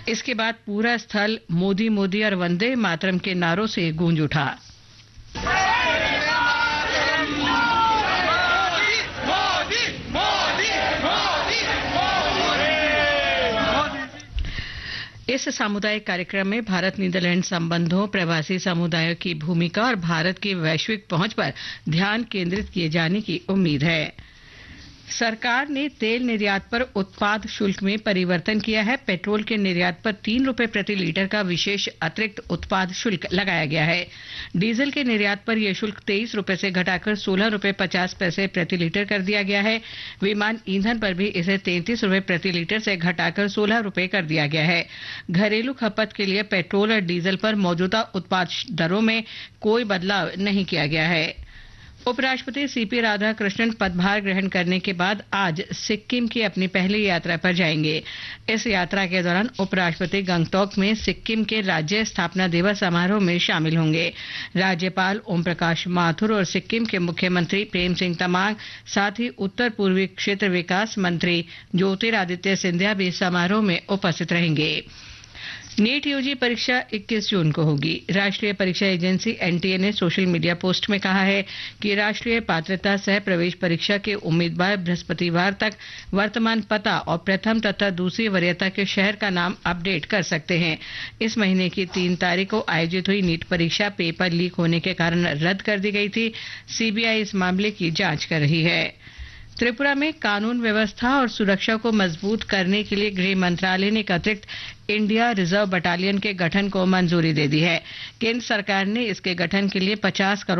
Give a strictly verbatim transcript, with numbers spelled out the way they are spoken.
इसके बाद पूरा स्थल मोदी मोदी और वंदे मातरम के नारों से गूंज उठा। इस सामुदायिक कार्यक्रम में भारत नीदरलैंड संबंधों, प्रवासी समुदायों की भूमिका और भारत की वैश्विक पहुंच पर ध्यान केंद्रित किए जाने की उम्मीद है। सरकार ने तेल निर्यात पर उत्पाद शुल्क में परिवर्तन किया है। पेट्रोल के निर्यात पर तीन रुपए प्रति लीटर का विशेष अतिरिक्त उत्पाद शुल्क लगाया गया है। डीजल के निर्यात पर यह शुल्क तेईस रुपए से घटाकर सोलह रुपए पचास पैसे प्रति लीटर कर दिया गया है। विमान ईंधन पर भी इसे तैंतीस रुपए प्रति लीटर से घटाकर सोलह रुपए कर दिया गया है। घरेलू खपत के लिए पेट्रोल और डीजल पर मौजूदा उत्पाद दरों में कोई बदलाव नहीं किया गया है। उपराष्ट्रपति सीपी राधाकृष्णन पदभार ग्रहण करने के बाद आज सिक्किम की अपनी पहली यात्रा पर जाएंगे। इस यात्रा के दौरान उपराष्ट्रपति गंगटोक में सिक्किम के राज्य स्थापना दिवस समारोह में शामिल होंगे। राज्यपाल ओम प्रकाश माथुर और सिक्किम के मुख्यमंत्री प्रेम सिंह तमांग, साथ ही उत्तर पूर्वी क्षेत्र विकास मंत्री ज्योतिरादित्य सिंधिया भी समारोह में उपस्थित रहेंगे। नीट यूजी परीक्षा इक्कीस जून को होगी। राष्ट्रीय परीक्षा एजेंसी एनटीए ने सोशल मीडिया पोस्ट में कहा है कि राष्ट्रीय पात्रता सह प्रवेश परीक्षा के उम्मीदवार बृहस्पतिवार तक वर्तमान पता और प्रथम तथा दूसरी वरीयता के शहर का नाम अपडेट कर सकते हैं। इस महीने की तीन तारीख को आयोजित हुई नीट परीक्षा पेपर लीक होने के कारण रद्द कर दी गई थी। सीबीआई इस मामले की जांच कर रही है। त्रिपुरा में कानून व्यवस्था और सुरक्षा को मजबूत करने के लिए गृह मंत्रालय ने एक अतिरिक्त इंडिया रिजर्व बटालियन के गठन को मंजूरी दे दी है। केंद्र सरकार ने इसके गठन के लिए पचास करोड़